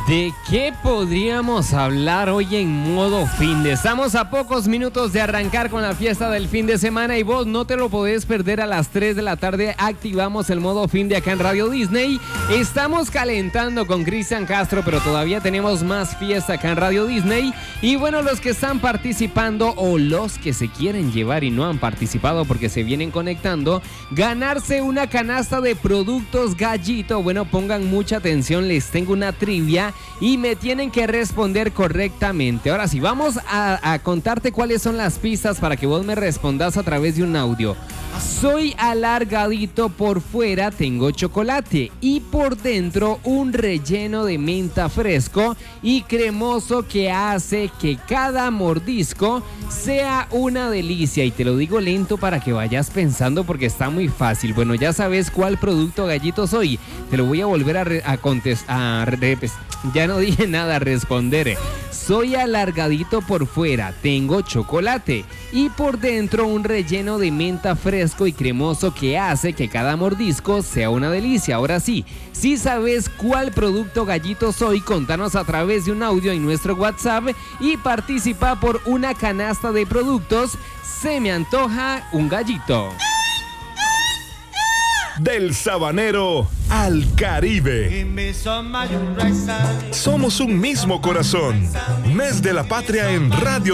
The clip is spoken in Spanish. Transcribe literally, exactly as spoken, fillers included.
¿De qué podríamos hablar hoy en modo fin de? Estamos a pocos minutos de arrancar con la fiesta del fin de semana y vos no te lo podés perder. A las tres de la tarde activamos el modo fin de acá en Radio Disney. Estamos calentando con Cristian Castro, pero todavía tenemos más fiesta acá en Radio Disney. Y bueno, los que están participando o los que se quieren llevar y no han participado porque se vienen conectando, ganarse una canasta de productos Gallito. Bueno, pongan mucha atención, les tengo una trivia y me tienen que responder correctamente. Ahora sí, vamos a, a contarte cuáles son las pistas para que vos me respondas a través de un audio. Soy alargadito por fuera, tengo chocolate y por dentro un relleno de menta fresco y cremoso que hace que cada mordisco sea una delicia. Y te lo digo lento para que vayas pensando porque está muy fácil. Bueno, ya sabes cuál producto Gallito soy. Te lo voy a volver a, re- a contestar. Ya no dije nada, responder. Soy alargadito por fuera, tengo chocolate y por dentro un relleno de menta fresco y cremoso que hace que cada mordisco sea una delicia. Ahora sí, si sabes cuál producto Gallito soy, contanos a través de un audio en nuestro WhatsApp y participa por una canasta de productos. Se me antoja un gallito. Del Sabanero al Caribe. Somos un mismo corazón. Mes de la Patria en Radio